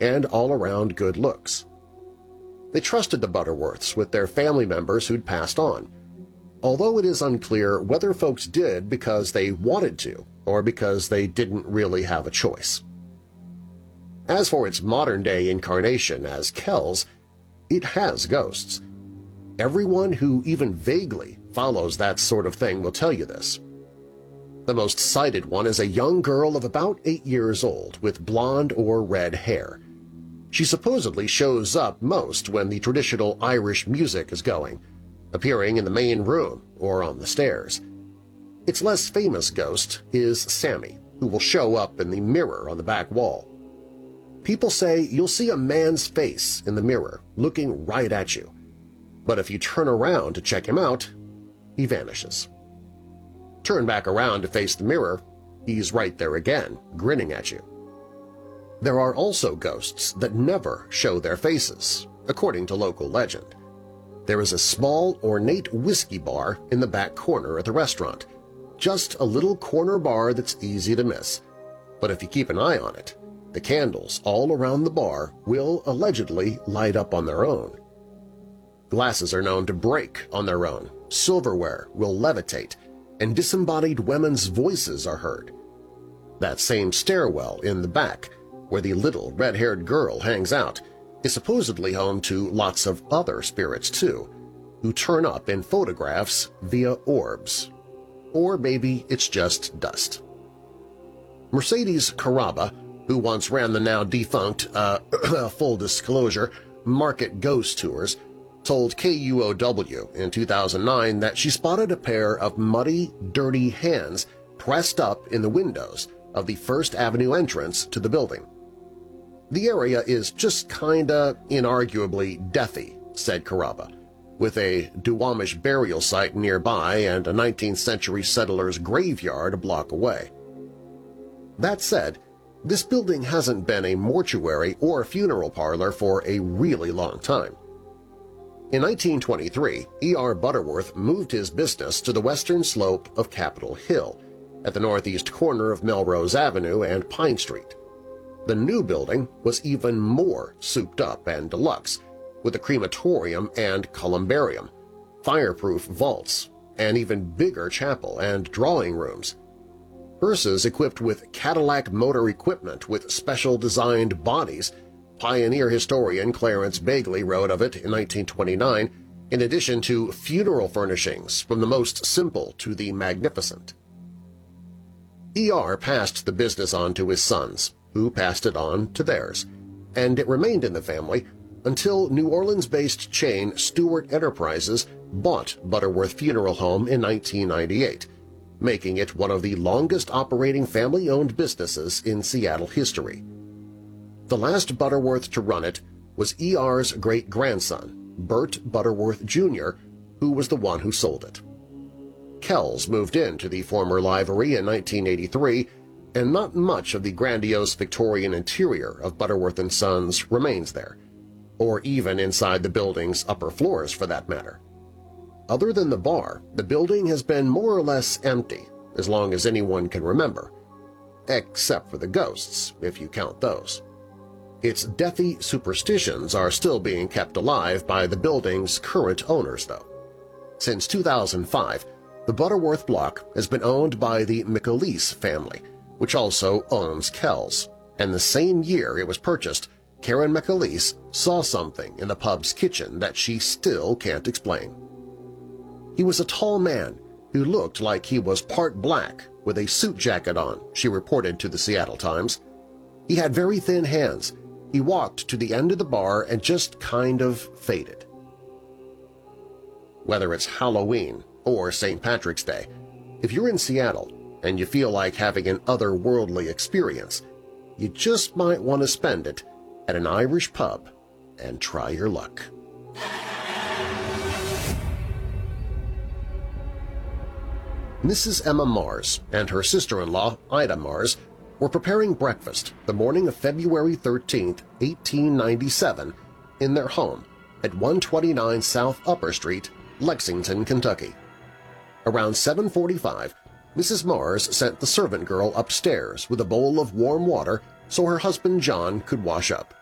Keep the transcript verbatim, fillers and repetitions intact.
and all-around good looks. They trusted the Butterworths with their family members who'd passed on, although it is unclear whether folks did because they wanted to or because they didn't really have a choice. As for its modern-day incarnation as Kells, it has ghosts. Everyone who even vaguely follows that sort of thing will tell you this. The most cited one is a young girl of about eight years old with blonde or red hair. She supposedly shows up most when the traditional Irish music is going, appearing in the main room or on the stairs. Its less famous ghost is Sammy, who will show up in the mirror on the back wall. People say you'll see a man's face in the mirror looking right at you, but if you turn around to check him out, he vanishes. Turn back around to face the mirror, he's right there again, grinning at you. There are also ghosts that never show their faces, according to local legend. There is a small, ornate whiskey bar in the back corner at the restaurant, just a little corner bar that's easy to miss, but if you keep an eye on it, the candles all around the bar will allegedly light up on their own. Glasses are known to break on their own, silverware will levitate, and disembodied women's voices are heard. That same stairwell in the back, where the little red-haired girl hangs out, is supposedly home to lots of other spirits too, who turn up in photographs via orbs. Or maybe it's just dust. Mercedes Carrabba, who once ran the now-defunct, uh, full disclosure, Market Ghost Tours, told K U O W in two thousand nine that she spotted a pair of muddy, dirty hands pressed up in the windows of the First Avenue entrance to the building. "The area is just kinda, inarguably deathy," said Carrabba, with a Duwamish burial site nearby and a nineteenth century settler's graveyard a block away. That said, this building hasn't been a mortuary or funeral parlor for a really long time. In nineteen twenty-three, E R Butterworth moved his business to the western slope of Capitol Hill, at the northeast corner of Melrose Avenue and Pine Street. The new building was even more souped up and deluxe, with a crematorium and columbarium, fireproof vaults, an even bigger chapel and drawing rooms. Hearses equipped with Cadillac motor equipment with special-designed bodies. Pioneer historian Clarence Bagley wrote of it in nineteen twenty-nine, in addition to funeral furnishings from the most simple to the magnificent. E R passed the business on to his sons, who passed it on to theirs, and it remained in the family until New Orleans-based chain Stewart Enterprises bought Butterworth Funeral Home in nineteen ninety-eight, making it one of the longest operating family-owned businesses in Seattle history. The last Butterworth to run it was E R's great-grandson, Bert Butterworth Junior, who was the one who sold it. Kells moved into the former livery in nineteen eighty-three, and not much of the grandiose Victorian interior of Butterworth and Sons remains there, or even inside the building's upper floors for that matter. Other than the bar, the building has been more or less empty as long as anyone can remember, except for the ghosts, if you count those. Its deathy superstitions are still being kept alive by the building's current owners, though. Since two thousand five, the Butterworth block has been owned by the McAleese family, which also owns Kells, and the same year it was purchased, Karen McAleese saw something in the pub's kitchen that she still can't explain. He was a tall man who looked like he was part black with a suit jacket on, she reported to the Seattle Times. He had very thin hands. He walked to the end of the bar and just kind of faded. Whether it's Halloween or Saint Patrick's Day, if you're in Seattle and you feel like having an otherworldly experience, you just might want to spend it at an Irish pub and try your luck. Missus Emma Mars and her sister-in-law, Ida Mars, were preparing breakfast the morning of February thirteenth, eighteen ninety-seven, in their home at one twenty-nine South Upper Street, Lexington, Kentucky. Around seven forty-five, Missus Mars sent the servant girl upstairs with a bowl of warm water so her husband John could wash up.